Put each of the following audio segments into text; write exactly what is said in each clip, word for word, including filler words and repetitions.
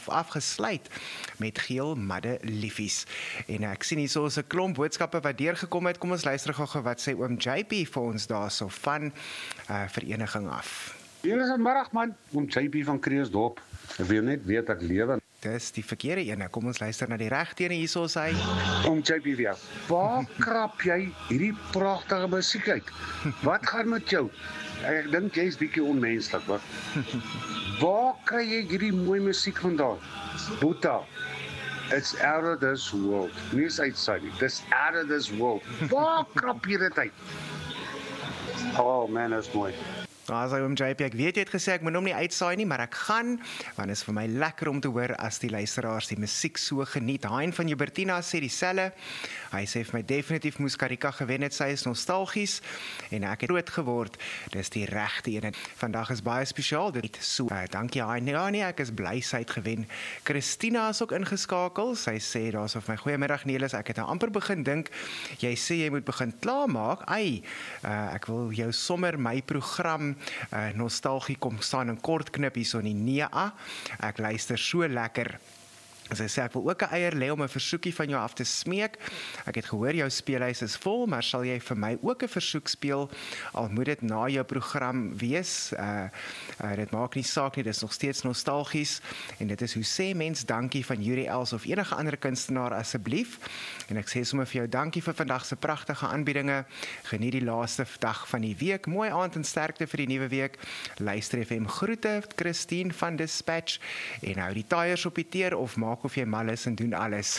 af, afgesluit met Geel Madde Liefies. En ek sien hier so 'n klomp boodskappe wat deurgekom het. Kom ons luister gou wat sê oom J P vir ons daarso van uh, vereniging af. Goeiemiddag man, oom J P van Kreeusdorp. Ek wil net weet ek lewe. Dis die verkeerde ene. Kom ons luister na die regte ene hierso sê. Oom J P weer. Waar krap jy hierdie pragtige musiek uit? Wat gaan met jou? Ek dink jy's bietjie onmenslik, wat? Waar kry jy hierdie mooi musiek vandaan? Boeta. It's out of this world. Nie is uitsaai nie. It's out of this world. Waar krap jy dit uit? Oh man, dit is mooi. As hy oom J P, ek weet jy het gesê ek moet hom nie uitsaai nie, maar ek gaan, want is vir my lekker om te hoor as die luisteraars die musiek so geniet. Hein van Jubertina sê dieselfde. Hy sê vir my definitief moes Karika gewen het, sy is nostalgies en ek het groot geword. Dis die regte een. Vandag is baie spesiaal. Dit so. Uh, dankie Hein. Ja nee, ek is bly sy het gewen. Christina is ook ingeskakel. Sy sê daarso vir my goeiemiddag Nelis, ek het nou amper begin dink jy sê jy moet begin klaarmaak. Ai, uh, ek wil jou sommer my program Uh, nostalgie kom staan in kort knip hier so in die N E A. Ek luister so lekker. Sy sê ek wil ook 'n eier lê om 'n versoekie van jou af te smeek. Ek het gehoor jou speelhuis is vol, maar sal jy vir my ook 'n versoek speel al moet dit na jou program wees? Uh, uh dit maak nie saak nie, dit is nog steeds nostalgies en dit is hoe sê mens dankie van Yuri Els of enige ander kunstenaar asseblief. En ek sê sommer vir jou dankie vir vandag se pragtige aanbiedinge. Geniet die laaste dag van die week. Mooi aand en sterkte vir die nuwe week. Luister F M groete Christine van Dispatch en hou die tyres op die teer of maak of jy mal is en doen alles.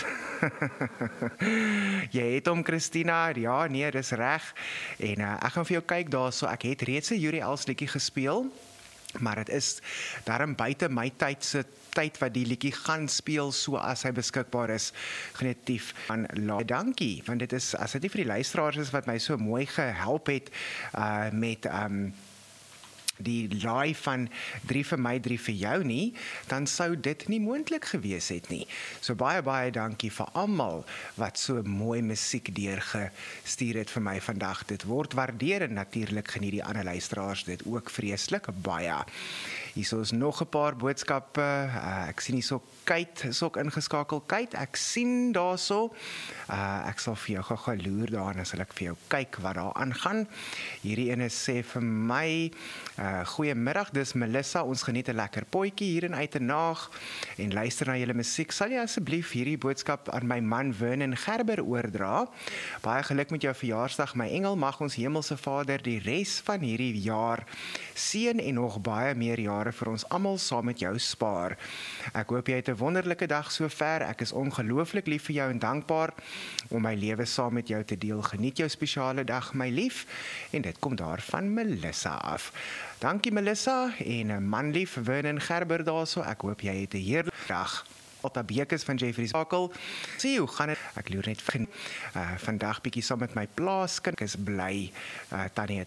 Jy het hom Christina, ja nee, dis reg. En uh, ek gaan vir jou kyk daarso, ek het reeds 'n Yuri Els liedjie gespeel, maar dit is daarom buite my tyd se tyd wat die liedjie gaan speel so as hy beskikbaar is. Genetief aan la. Dankie, want dit is as dit nie vir die luisteraars is wat my so mooi gehelp het uh, met um, die laai van drie vir my, drie vir jou nie, dan sou dit nie moontlik gewees het nie. So baie, baie dankie vir almal wat so mooi musiek deurgestuur het vir my vandag. Dit word waardeer en natuurlik geniet die ander luisteraars dit ook vreeslik baie. Hier is nog 'n paar boodskappe. Uh, ek sien hierso Kate is ook ingeskakel. Kate, ek sien daarso. Uh, ek sal vir jou gou loer daar en sal ek vir jou kyk wat daar aangaan. Hierdie ene sê vir my uh, goeiemiddag, dis Melissa. Ons geniet 'n lekker potjie hier in Uitenaag en luister na julle musiek. Sal jy asseblief hierdie boodskap aan my man Vernon Gerber oordra? Baie geluk met jou verjaarsdag, my engel. Mag ons hemelse Vader die res van hierdie jaar seën en nog baie meer jare vir ons almal saam met jou spaar. Ek hoop jy het 'n wonderlike dag sover. Ek is ongelooflik lief vir jou en dankbaar om my lewe saam met jou te deel. Geniet jou spesiale dag, my lief. En dit kom daar van Melissa af. Dankie Melissa en 'n manlief Vernon Gerber daarso. Ek hoop jy het 'n heerlike dag. Alta Bekes van Jeffrey Sakel. Sien hoe gaan dit? Ek loer net vir uh, vandag bietjie saam met my plaaskind. Ek is bly uh, tannie